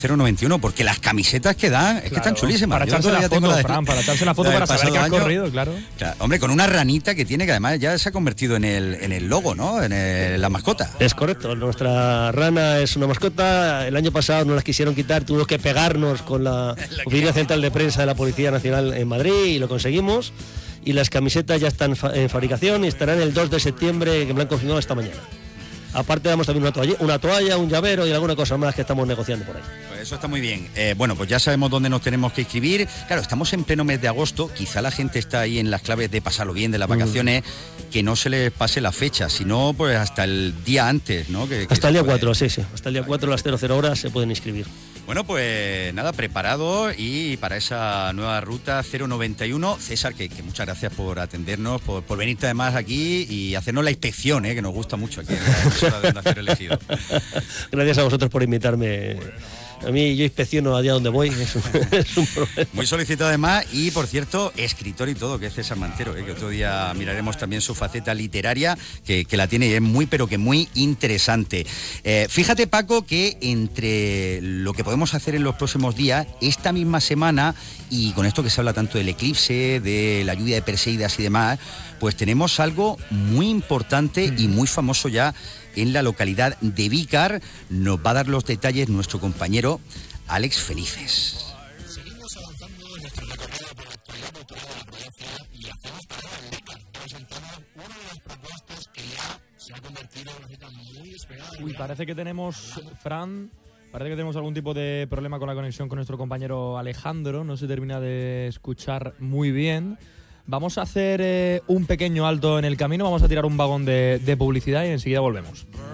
0,91, porque las camisetas que dan es que están chulísimas. Para echarse la foto, Fran, para echarse la foto para saber que has corrido, claro. Hombre, con una ranita que tiene, que además ya se ha convertido en el logo, ¿no? En la mascota. Es correcto, nuestra rana es una mascota. El año pasado nos las quisieron quitar, tuvimos que pegarnos con la Oficina Central de Prensa de la Policía Nacional en Madrid y lo conseguimos. Y las camisetas ya están en fabricación y estarán el 2 de septiembre, que me lo han confirmado esta mañana. Aparte damos también una toalla, un llavero y alguna cosa más que estamos negociando por ahí. Pues eso está muy bien. Bueno, pues ya sabemos dónde nos tenemos que inscribir. Claro, estamos en pleno mes de agosto. Quizá la gente está ahí en las claves de pasarlo bien, de las vacaciones, que no se les pase la fecha, sino pues hasta el día antes, ¿no? Hasta el día 4, sí. Hasta el día 4 a las 00 horas se pueden inscribir. Bueno, pues nada, preparado y para esa nueva ruta 091. César, que muchas gracias por atendernos, por venirte además aquí y hacernos la inspección, que nos gusta mucho aquí en la emisora de Onda Cero Elegido. Gracias a vosotros por invitarme. A mí yo inspecciono allá donde voy, es un problema. Muy solicitado además y, por cierto, escritor y todo, que es César Mantero, que otro día miraremos también su faceta literaria, que la tiene y es muy, pero que muy interesante. Fíjate, Paco, que entre lo que podemos hacer en los próximos días, esta misma semana, y con esto que se habla tanto del eclipse, de la lluvia de Perseidas y demás, pues tenemos algo muy importante y muy famoso ya en la localidad de Vícar. Nos va a dar los detalles nuestro compañero Alex Felices. Seguimos avanzando en nuestro recorrido por la actualidad cultural de la provincia y hacemos parada en Vícar. Presentamos una de las propuestas que ya se ha convertido en una cita muy esperada. Uy, parece que tenemos, Fran, algún tipo de problema con la conexión con nuestro compañero Alejandro. No se termina de escuchar muy bien. Vamos a hacer un pequeño alto en el camino, vamos a tirar un vagón de publicidad y enseguida volvemos.